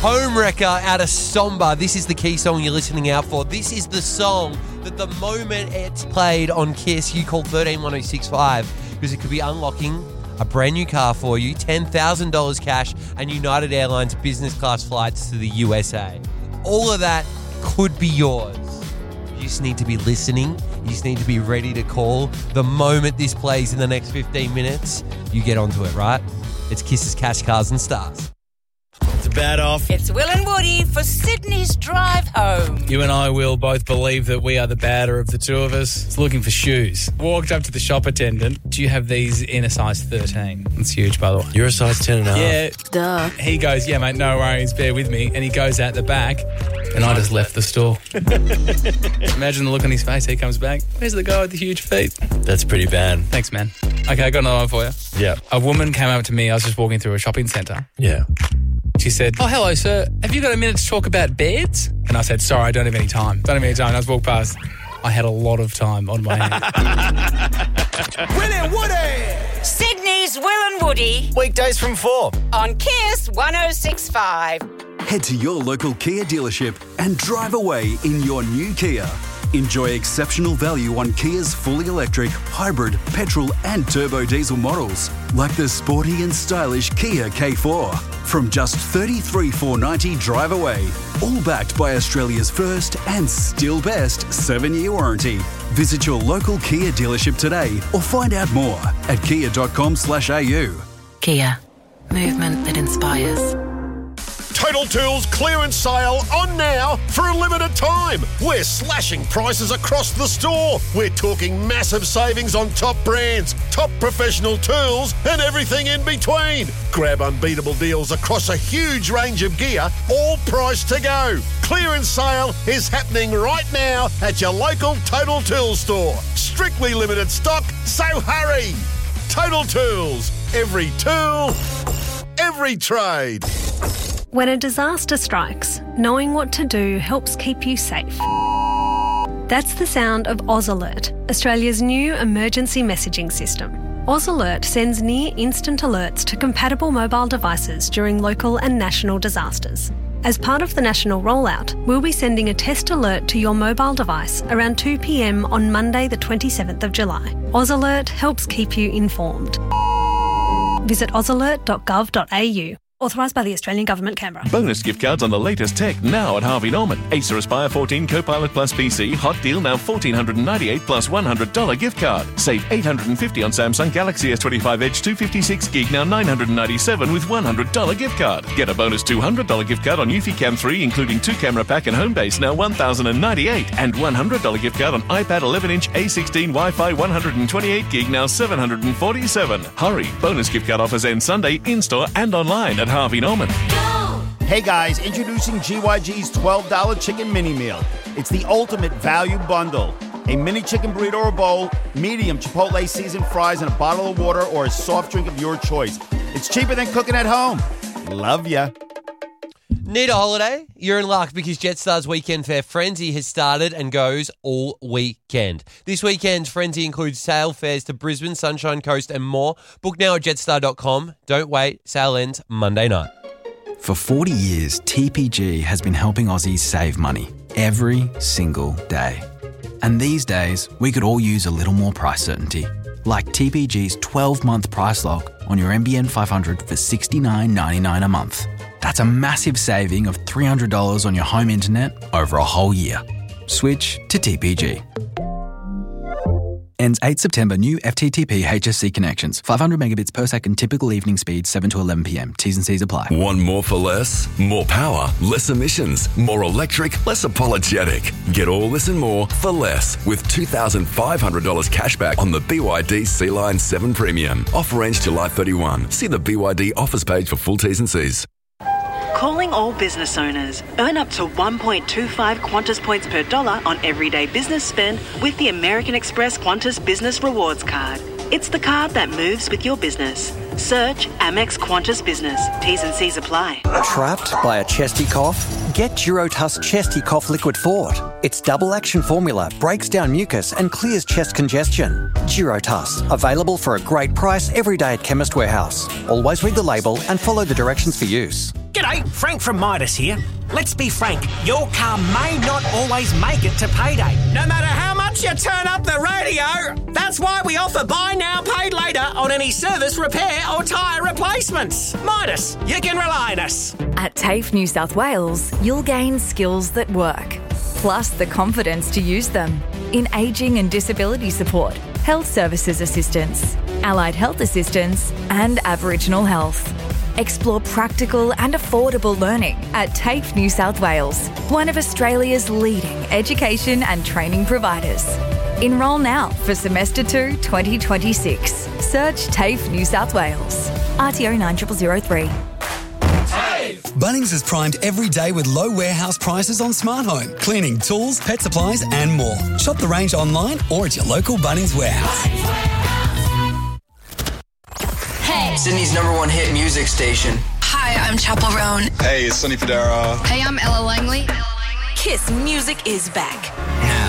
Homewrecker out of Somber. This is the key song you're listening out for. This is the song that the moment it's played on KISS, you call 131065 because it could be unlocking a brand new car for you, $10,000 cash, and United Airlines business class flights to the USA. All of that could be yours. You just need to be listening. You just need to be ready to call. The moment this plays in the next 15 minutes, you get onto it, right? It's KISS's Cash, Cars and Stars. It's a bad off. It's Will and Woody for Sydney's drive home. You and I, Will, both believe that we are the badder of the two of us. It's looking for shoes. Walked up to the shop attendant. Do you have these in a size 13? That's huge, by the way. You're a size 10 and a half. Yeah. Duh. He goes, yeah, mate, no worries, bear with me. And he goes out the back, and I just left the store. Imagine the look on his face. He comes back. Where's the guy with the huge feet? That's pretty bad. Thanks, man. Okay, I got another one for you. Yeah. A woman came up to me. I was just walking through a shopping centre. Yeah. She said, oh, hello, sir. Have you got a minute to talk about beds? And I said, sorry, I don't have any time. And I just walked past. I had a lot of time on my hands. Will and Woody! Sydney's Will and Woody Weekdays from 4. on KISS 1065. Head to your local Kia dealership and drive away in your new Kia. Enjoy exceptional value on Kia's fully electric, hybrid, petrol and turbo diesel models, like the sporty and stylish Kia K4. From just $33,490 drive away, all backed by Australia's first and still best 7-year warranty. Visit your local Kia dealership today or find out more at kia.com/au. Kia. Movement that inspires. Total Tools clearance sale on now for a limited time. We're slashing prices across the store. We're talking massive savings on top brands, top professional tools, and everything in between. Grab unbeatable deals across a huge range of gear, all priced to go. Clearance sale is happening right now at your local Total Tools store. Strictly limited stock, so hurry. Total Tools. Every tool, every trade. When a disaster strikes, knowing what to do helps keep you safe. That's the sound of Oz Alert, Australia's new emergency messaging system. Oz Alert sends near-instant alerts to compatible mobile devices during local and national disasters. As part of the national rollout, we'll be sending a test alert to your mobile device around 2 p.m. on Monday the 27th of July. Oz Alert helps keep you informed. Visit ozalert.gov.au. Authorised by the Australian Government, Canberra. Bonus gift cards on the latest tech now at Harvey Norman. Acer Aspire 14 Copilot Plus PC. Hot deal now $1,498 plus $100 gift card. Save $850 on Samsung Galaxy S25 Edge 256 gig now $997 with $100 gift card. Get a bonus $200 gift card on Eufy Cam 3 including 2 camera pack and home base now $1,098 and $100 gift card on iPad 11-inch A16 Wi-Fi 128 gig now $747. Hurry! Bonus gift card offers end Sunday in-store and online at Harvey Norman. Hey guys, introducing GYG's $12 chicken mini meal. It's the ultimate value bundle. A mini chicken burrito or bowl, medium Chipotle seasoned fries and a bottle of water or a soft drink of your choice. It's cheaper than cooking at home. Love ya. Need a holiday? You're in luck because Jetstar's Weekend Fare Frenzy has started and goes all weekend. This weekend's Frenzy includes sail fares to Brisbane, Sunshine Coast and more. Book now at jetstar.com. Don't wait. Sale ends Monday night. For 40 years, TPG has been helping Aussies save money every single day. And these days, we could all use a little more price certainty. Like TPG's 12-month price lock on your NBN 500 for $69.99 a month. That's a massive saving of $300 on your home internet over a whole year. Switch to TPG. Ends 8 September. New FTTP HSC connections. 500 megabits per second. Typical evening speed 7 to 11 p.m. T's and C's apply. Want more for less? More power, less emissions, more electric, less apologetic. Get all this and more for less with $2,500 cash back on the BYD Sea-Line 7 Premium. Offer ends July 31. See the BYD offers page for full T's and C's. Calling all business owners. Earn up to 1.25 Qantas points per dollar on everyday business spend with the American Express Qantas Business Rewards Card. It's the card that moves with your business. Search Amex Qantas Business. T's and C's apply. Trapped by a chesty cough? Get Durotuss Chesty Cough Liquid Fort. Its double action formula breaks down mucus and clears chest congestion. Durotuss, available for a great price every day at Chemist Warehouse. Always read the label and follow the directions for use. G'day, Frank from Midas here. Let's be frank, your car may not always make it to payday. No matter how much you turn up the radio, that's why we offer buy now, pay later on any service, repair or tyre replacements. Midas, you can rely on us. At TAFE New South Wales, you'll gain skills that work, plus the confidence to use them in ageing and disability support, health services assistance, allied health assistance and Aboriginal health. Explore practical and affordable learning at TAFE New South Wales, one of Australia's leading education and training providers. Enrol now for Semester 2 2026. Search TAFE New South Wales. RTO 9003. Bunnings is primed every day with low warehouse prices on smart home, cleaning, tools, pet supplies and more. Shop the range online or at your local Bunnings warehouse. Hey. Sydney's #1 hit music station. Hi, I'm Chapel Roan. Hey, it's Sonny Fodera. Hey, I'm Ella Langley. Kiss music is back.